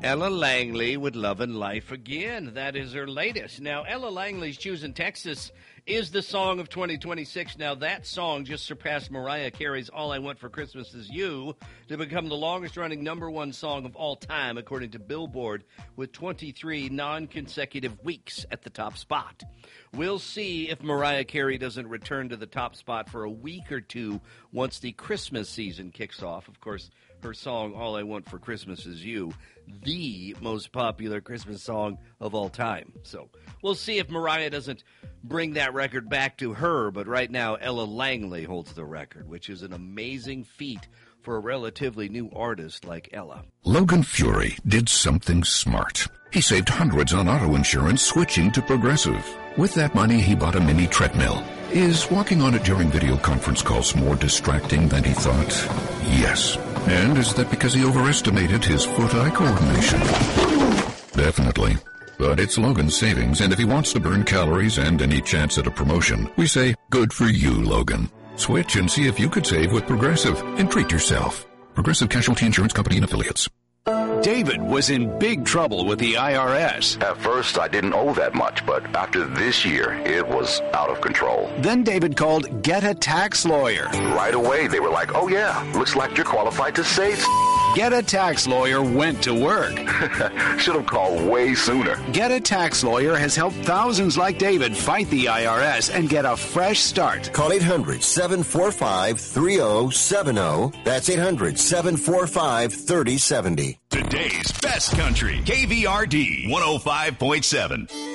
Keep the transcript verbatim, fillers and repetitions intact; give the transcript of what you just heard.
Ella Langley with Love and Life Again. That is her latest. Now, Ella Langley's Choosing Texas is the song of twenty twenty-six. Now, that song just surpassed Mariah Carey's All I Want for Christmas Is You to become the longest-running number one song of all time, according to Billboard, with twenty-three non-consecutive weeks at the top spot. We'll see if Mariah Carey doesn't return to the top spot for a week or two once the Christmas season kicks off. Of course, her song, All I Want for Christmas Is You, the most popular Christmas song of all time. So we'll see if Mariah doesn't bring that record back to her, but right now Ella Langley holds the record, which is an amazing feat for a relatively new artist like Ella. Logan Fury did something smart. He saved hundreds on auto insurance switching to Progressive. With that money, he bought a mini treadmill. Is walking on it during video conference calls more distracting than he thought? Yes. And is that because he overestimated his foot-eye coordination? Definitely. But it's Logan's savings, and if he wants to burn calories and any chance at a promotion, we say, good for you, Logan. Switch and see if you could save with Progressive and treat yourself. Progressive Casualty Insurance Company and Affiliates. David was in big trouble with the I R S. At first, I didn't owe that much, but after this year, it was out of control. Then David called Get a Tax Lawyer. Right away, they were like, oh yeah, looks like you're qualified to save. Get a Tax Lawyer went to work. Should have called way sooner. Get a Tax Lawyer has helped thousands like David fight the I R S and get a fresh start. Call eight hundred, seven four five, three oh seven oh. That's eight hundred, seven four five, three oh seven oh. Today's best country, K V R D one oh five point seven.